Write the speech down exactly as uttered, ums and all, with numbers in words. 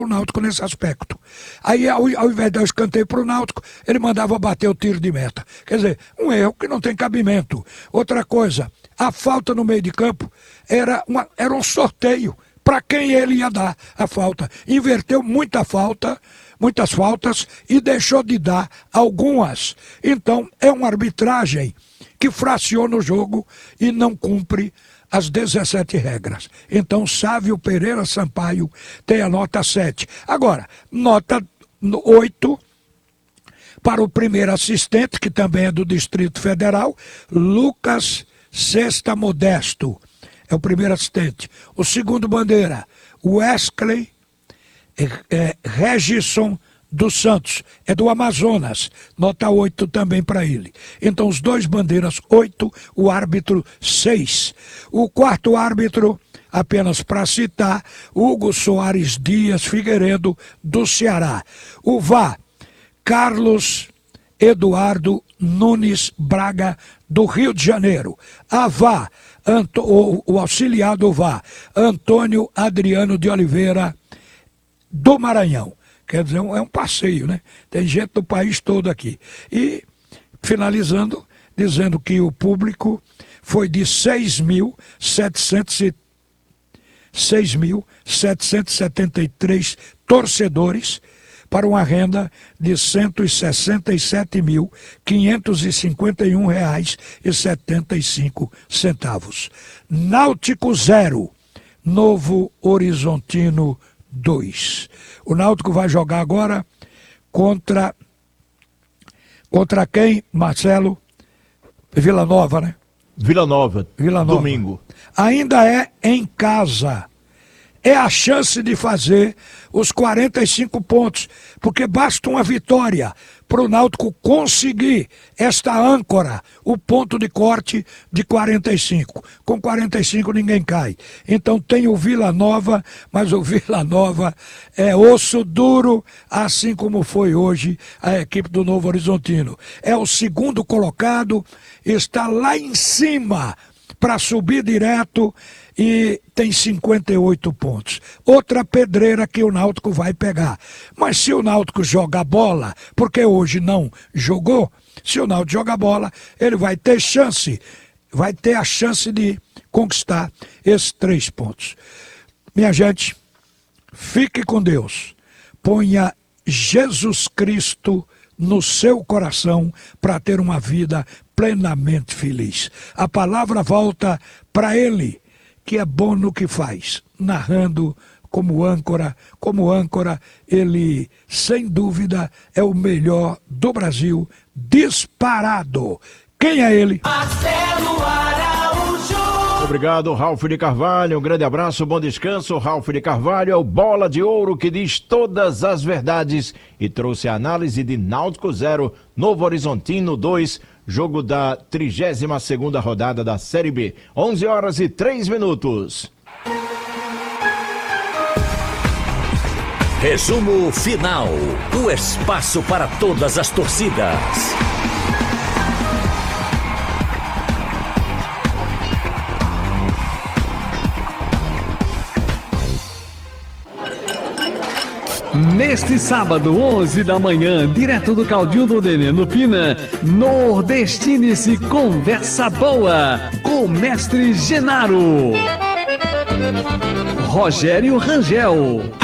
o Náutico nesse aspecto. Aí, ao, ao invés de dar o escanteio para o Náutico, ele mandava bater o tiro de meta. Quer dizer, um erro que não tem cabimento. Outra coisa, a falta no meio de campo era, uma, era um sorteio para quem ele ia dar a falta. Inverteu muita falta, muitas faltas e deixou de dar algumas. Então, é uma arbitragem que fraciona o jogo e não cumpre as dezessete regras. Então, Sávio Pereira Sampaio tem a nota sete. Agora, nota oito para o primeiro assistente, que também é do Distrito Federal, Lucas Sexta Modesto. É o primeiro assistente. O segundo bandeira, Wesley é, é, Regisson dos Santos, é do Amazonas, nota oito também para ele. Então os dois bandeiras, oito, o árbitro, seis. O quarto árbitro, apenas para citar, Hugo Soares Dias Figueiredo, do Ceará. O V A R, Carlos Eduardo Nunes Braga, do Rio de Janeiro. A V A R, o, o auxiliar do V A R, Antônio Adriano de Oliveira, do Maranhão. Quer dizer, é um passeio, né? Tem gente do país todo aqui. E, finalizando, dizendo que o público foi de seis mil setecentos e setenta e três torcedores para uma renda de cento e sessenta e sete mil quinhentos e cinquenta e um reais e setenta e cinco centavos. Náutico zero, Novo Horizontino dois. O Náutico vai jogar agora contra contra quem, Marcelo? Vila Nova, né? Vila Nova, Vila Nova. Domingo. Ainda é em casa. É a chance de fazer os quarenta e cinco pontos, porque basta uma vitória para o Náutico conseguir esta âncora, o ponto de corte de quarenta e cinco. Com quarenta e cinco ninguém cai. Então tem o Vila Nova, mas o Vila Nova é osso duro, assim como foi hoje a equipe do Novo Horizontino. É o segundo colocado, está lá em cima para subir direto e tem cinquenta e oito pontos. Outra pedreira que o Náutico vai pegar. Mas se o Náutico joga bola, porque hoje não jogou, se o Náutico joga bola, ele vai ter chance, vai ter a chance de conquistar esses três pontos. Minha gente, fique com Deus. Ponha Jesus Cristo no seu coração para ter uma vida plenamente feliz. A palavra volta para ele, que é bom no que faz, narrando como âncora, como âncora, ele, sem dúvida, é o melhor do Brasil, disparado. Quem é ele? Marcelo Araújo. Obrigado, Ralf de Carvalho. Um grande abraço, bom descanso. Ralf de Carvalho é o bola de ouro que diz todas as verdades e trouxe a análise de Náutico zero, Novo Horizontino dois, jogo da trigésima segunda rodada da Série B. onze horas e três minutos. Resumo final. O espaço para todas as torcidas. Neste sábado, onze da manhã, direto do Caldinho do Nenê no Pina, Nordestine-se Conversa Boa com o mestre Genaro. Rogério Rangel.